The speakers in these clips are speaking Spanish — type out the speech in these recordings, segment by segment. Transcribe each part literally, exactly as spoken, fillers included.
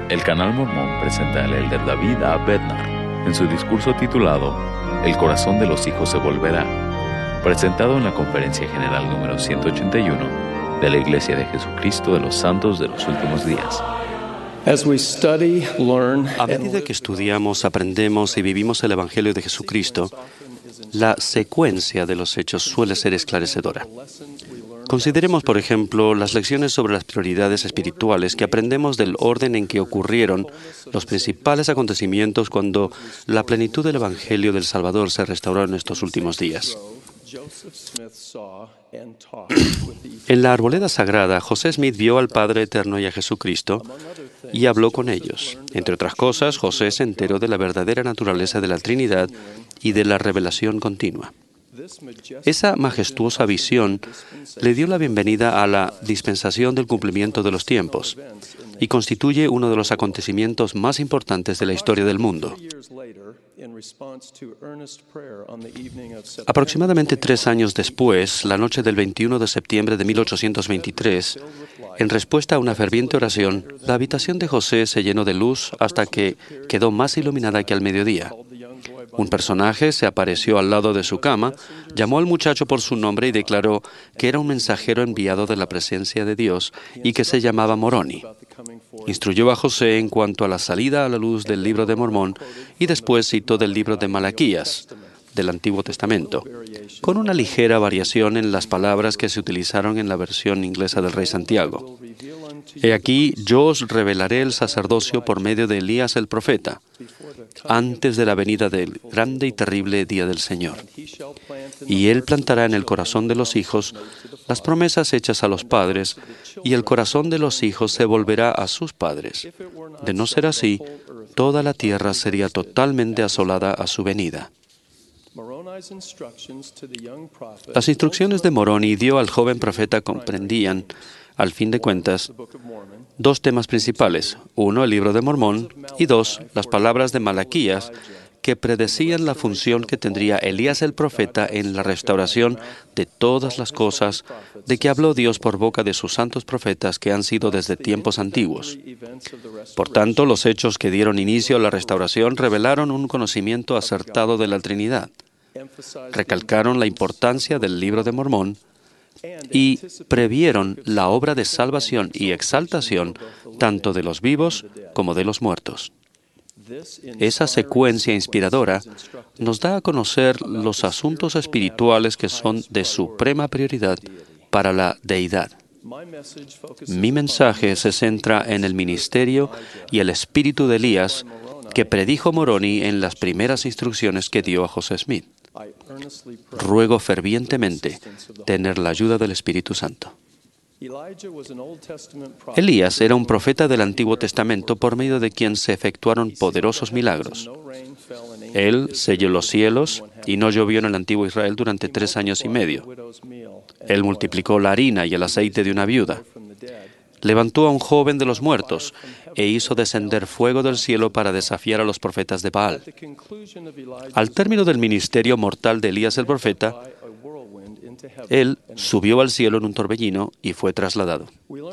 El Canal Mormón presenta al elder David A. Bednar en su discurso titulado El corazón de los hijos se volverá, presentado en la Conferencia General número ciento ochenta y uno de la Iglesia de Jesucristo de los Santos de los Últimos Días. As we study, learn, A medida que estudiamos, aprendemos y vivimos el Evangelio de Jesucristo, la secuencia de los hechos suele ser esclarecedora. Consideremos, por ejemplo, las lecciones sobre las prioridades espirituales que aprendemos del orden en que ocurrieron los principales acontecimientos cuando la plenitud del Evangelio del Salvador se restauró en estos últimos días. En la arboleda sagrada, José Smith vio al Padre Eterno y a Jesucristo y habló con ellos. Entre otras cosas, José se enteró de la verdadera naturaleza de la Trinidad y de la revelación continua. Esa majestuosa visión le dio la bienvenida a la dispensación del cumplimiento de los tiempos y constituye uno de los acontecimientos más importantes de la historia del mundo. Aproximadamente tres años después, la noche del veintiuno de septiembre de mil ochocientos veintitrés, en respuesta a una ferviente oración, la habitación de José se llenó de luz hasta que quedó más iluminada que al mediodía. Un personaje se apareció al lado de su cama, llamó al muchacho por su nombre y declaró que era un mensajero enviado de la presencia de Dios y que se llamaba Moroni. Instruyó a José en cuanto a la salida a la luz del libro de Mormón y después citó del libro de Malaquías, del Antiguo Testamento, con una ligera variación en las palabras que se utilizaron en la versión inglesa del Rey Santiago. He aquí, yo os revelaré el sacerdocio por medio de Elías el profeta, antes de la venida del grande y terrible día del Señor. Y él plantará en el corazón de los hijos las promesas hechas a los padres, y el corazón de los hijos se volverá a sus padres. De no ser así, toda la tierra sería totalmente asolada a su venida. Las instrucciones de Moroni dio al joven profeta comprendían, al fin de cuentas, dos temas principales. Uno, el libro de Mormón, y dos, las palabras de Malaquías, que predecían la función que tendría Elías el profeta en la restauración de todas las cosas de que habló Dios por boca de sus santos profetas que han sido desde tiempos antiguos. Por tanto, los hechos que dieron inicio a la restauración revelaron un conocimiento acertado de la Trinidad. Recalcaron la importancia del libro de Mormón y previeron la obra de salvación y exaltación tanto de los vivos como de los muertos. Esa secuencia inspiradora nos da a conocer los asuntos espirituales que son de suprema prioridad para la deidad. Mi mensaje se centra en el ministerio y el espíritu de Elías que predijo Moroni en las primeras instrucciones que dio a José Smith. Ruego fervientemente tener la ayuda del Espíritu Santo. Elías era un profeta del Antiguo Testamento por medio de quien se efectuaron poderosos milagros. Él selló los cielos y no llovió en el antiguo Israel durante tres años y medio. Él multiplicó la harina y el aceite de una viuda. Levantó a un joven de los muertos e hizo descender fuego del cielo para desafiar a los profetas de Baal. Al término del ministerio mortal de Elías el profeta, él subió al cielo en un torbellino y fue trasladado.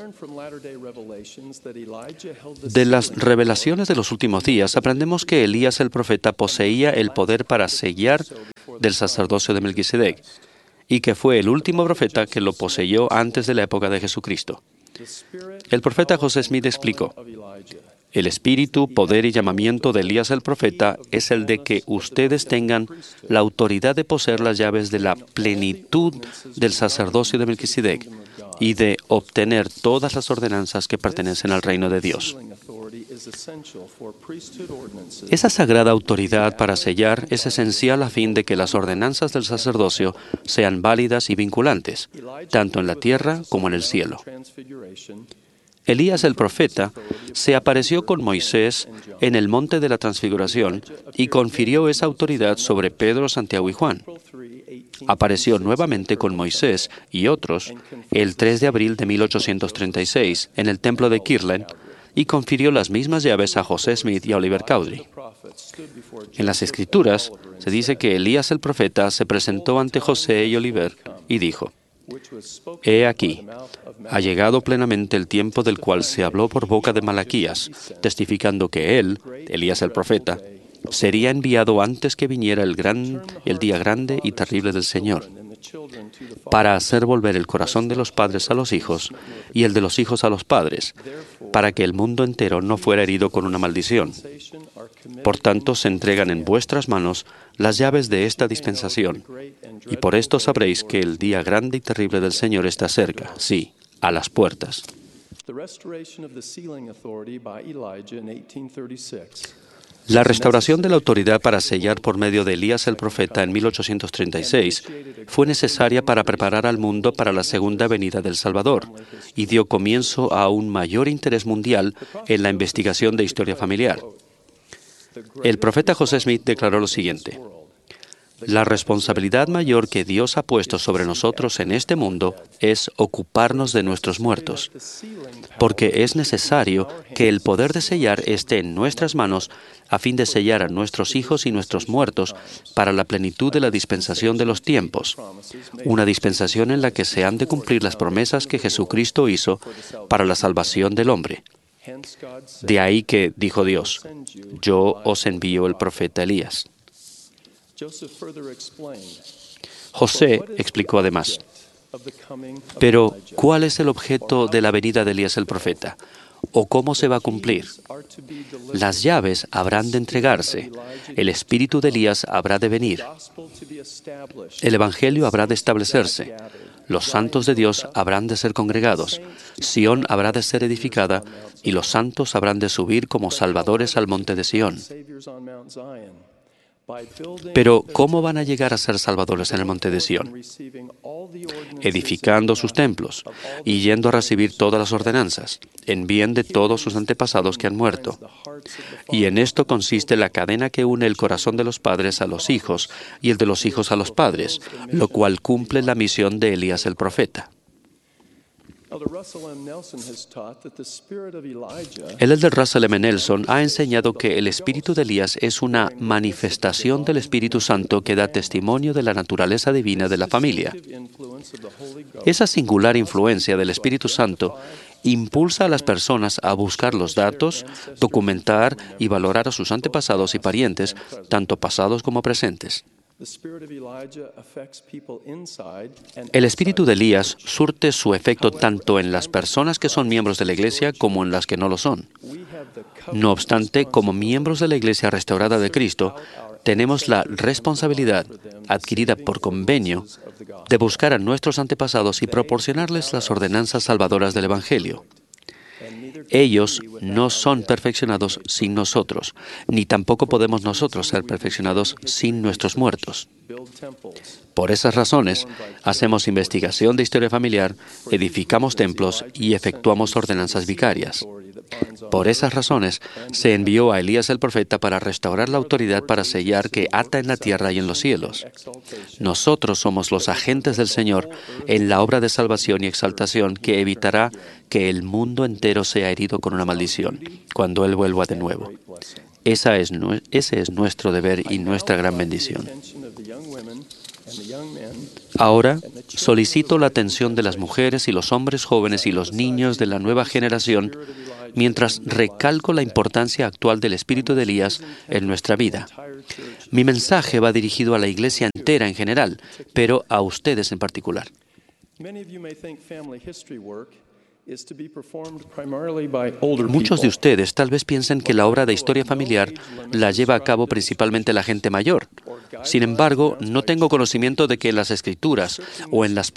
De las revelaciones de los últimos días aprendemos que Elías el profeta poseía el poder para sellar del sacerdocio de Melquisedec y que fue el último profeta que lo poseyó antes de la época de Jesucristo. El profeta José Smith explicó: el espíritu, poder y llamamiento de Elías el profeta es el de que ustedes tengan la autoridad de poseer las llaves de la plenitud del sacerdocio de Melquisedec y de obtener todas las ordenanzas que pertenecen al reino de Dios. Esa sagrada autoridad para sellar es esencial a fin de que las ordenanzas del sacerdocio sean válidas y vinculantes, tanto en la tierra como en el cielo. Elías el profeta se apareció con Moisés en el monte de la Transfiguración y confirió esa autoridad sobre Pedro, Santiago y Juan. Apareció nuevamente con Moisés y otros el tres de abril de mil ochocientos treinta y seis en el templo de Kirtland y confirió las mismas llaves a José Smith y a Oliver Cowdery. En las Escrituras se dice que Elías el profeta se presentó ante José y Oliver y dijo: He aquí, ha llegado plenamente el tiempo del cual se habló por boca de Malaquías, testificando que él, Elías el profeta, sería enviado antes que viniera el, gran, el día grande y terrible del Señor, para hacer volver el corazón de los padres a los hijos y el de los hijos a los padres, para que el mundo entero no fuera herido con una maldición. Por tanto, se entregan en vuestras manos las llaves de esta dispensación, y por esto sabréis que el día grande y terrible del Señor está cerca, sí, a las puertas. La restauración de la autoridad para sellar por medio de Elías el profeta en mil ochocientos treinta y seis fue necesaria para preparar al mundo para la segunda venida del Salvador y dio comienzo a un mayor interés mundial en la investigación de historia familiar. El profeta José Smith declaró lo siguiente: la responsabilidad mayor que Dios ha puesto sobre nosotros en este mundo es ocuparnos de nuestros muertos, porque es necesario que el poder de sellar esté en nuestras manos a fin de sellar a nuestros hijos y nuestros muertos para la plenitud de la dispensación de los tiempos, una dispensación en la que se han de cumplir las promesas que Jesucristo hizo para la salvación del hombre. De ahí que, dijo Dios, yo os envío el profeta Elías. José explicó además, pero ¿cuál es el objeto de la venida de Elías el profeta? ¿O cómo se va a cumplir? Las llaves habrán de entregarse, el espíritu de Elías habrá de venir, el evangelio habrá de establecerse, los santos de Dios habrán de ser congregados, Sión habrá de ser edificada y los santos habrán de subir como salvadores al monte de Sión. Pero, ¿cómo van a llegar a ser salvadores en el monte de Sión? Edificando sus templos y yendo a recibir todas las ordenanzas, en bien de todos sus antepasados que han muerto. Y en esto consiste la cadena que une el corazón de los padres a los hijos y el de los hijos a los padres, lo cual cumple la misión de Elías el profeta. El elder Russell M. Nelson ha enseñado que el espíritu de Elías es una manifestación del Espíritu Santo que da testimonio de la naturaleza divina de la familia. Esa singular influencia del Espíritu Santo impulsa a las personas a buscar los datos, documentar y valorar a sus antepasados y parientes, tanto pasados como presentes. El espíritu de Elías surte su efecto tanto en las personas que son miembros de la Iglesia como en las que no lo son. No obstante, como miembros de la Iglesia restaurada de Cristo, tenemos la responsabilidad, adquirida por convenio, de buscar a nuestros antepasados y proporcionarles las ordenanzas salvadoras del Evangelio. Ellos no son perfeccionados sin nosotros, ni tampoco podemos nosotros ser perfeccionados sin nuestros muertos. Por esas razones, hacemos investigación de historia familiar, edificamos templos y efectuamos ordenanzas vicarias. Por esas razones, se envió a Elías el profeta para restaurar la autoridad para sellar que ata en la tierra y en los cielos. Nosotros somos los agentes del Señor en la obra de salvación y exaltación que evitará que el mundo entero sea herido con una maldición cuando Él vuelva de nuevo. Esa es, ese es nuestro deber y nuestra gran bendición. Ahora, solicito la atención de las mujeres y los hombres jóvenes y los niños de la nueva generación mientras recalco la importancia actual del espíritu de Elías en nuestra vida. Mi mensaje va dirigido a la iglesia entera en general, pero a ustedes en particular. Muchos de ustedes tal vez piensen que la obra de historia familiar la lleva a cabo principalmente la gente mayor. Sin embargo, no tengo conocimiento de que en las Escrituras o en las